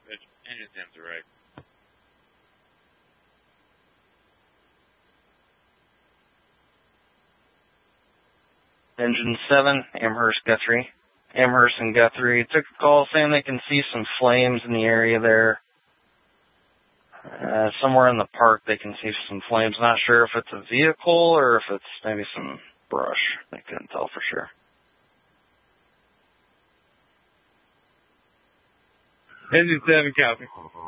Engine 10's right. Engine 7, Amherst Guthrie. Amherst and Guthrie took a call saying they can see some flames in the area there. Somewhere in the park they can see some flames. Not sure if it's a vehicle or if it's maybe some brush. They couldn't tell for sure. Engine 7, copy.